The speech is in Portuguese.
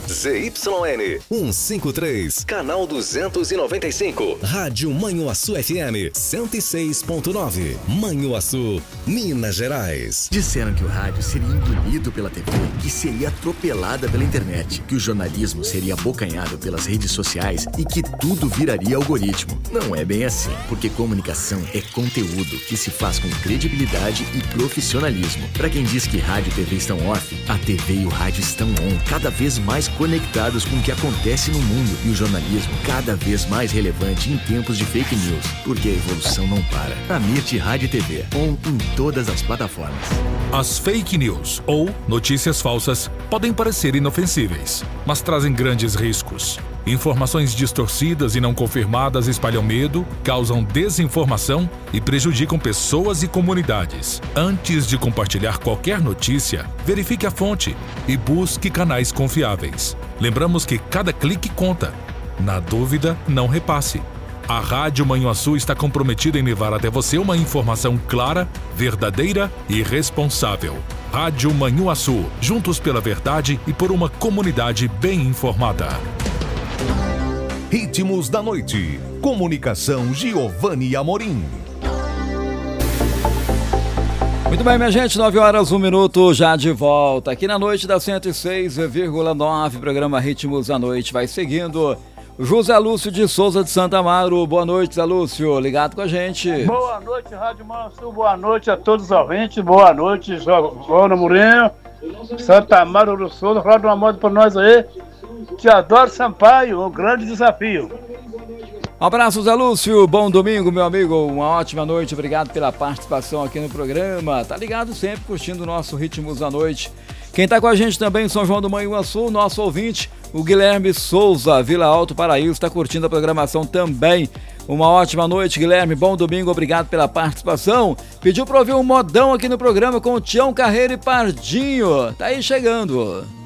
ZYN 153, canal 295. Rádio Manhuaçu FM 106.9. Manhuaçu, Minas Gerais. Disseram que o rádio seria engolido pela TV, que seria atropelada pela internet, que o jornalismo seria abocanhado pelas redes sociais e que tudo viraria algoritmo. Não é bem assim, porque comunicação é conteúdo que se faz com credibilidade e profissionalismo. Para quem diz que rádio e TV estão off, a TV e o rádio estão on, cada vez mais conectados com o que acontece no mundo, e o jornalismo cada vez mais relevante em tempos de fake news, porque a evolução não para. A Mirte Rádio e TV, on em todas as plataformas. As fake news ou notícias falsas podem parecer inofensíveis, mas trazem grandes riscos. Informações distorcidas e não confirmadas espalham medo, causam desinformação e prejudicam pessoas e comunidades. Antes de compartilhar qualquer notícia, verifique a fonte e busque canais confiáveis. Lembramos que cada clique conta. Na dúvida, não repasse. A Rádio Manhuaçu está comprometida em levar até você uma informação clara, verdadeira e responsável. Rádio Manhuaçu, juntos pela verdade e por uma comunidade bem informada. Ritmos da Noite. Comunicação Giovanni Amorim. Muito bem, minha gente, 9 horas, 1 minuto, já de volta. Aqui na noite da 106,9, programa Ritmos da Noite vai seguindo. José Lúcio de Souza de Santa Amaro. Boa noite, Zé Lúcio, ligado com a gente. Boa noite, Rádio Manhuaçu, boa noite a todos os ouvintes, boa noite, João Mourinho, Santa Amaro do Souza, roda uma moda para nós aí. Te adoro, Sampaio, um grande desafio. Um abraço, Zé Lúcio, bom domingo, meu amigo, uma ótima noite, obrigado pela participação aqui no programa. Tá ligado sempre, curtindo o nosso Ritmos da Noite. Quem tá com a gente também em São João do Manhuaçu, nosso ouvinte, o Guilherme Souza, Vila Alto Paraíso, está curtindo a programação também. Uma ótima noite, Guilherme, bom domingo, obrigado pela participação. Pediu para ouvir um modão aqui no programa com o Tião Carreiro e Pardinho, tá aí chegando.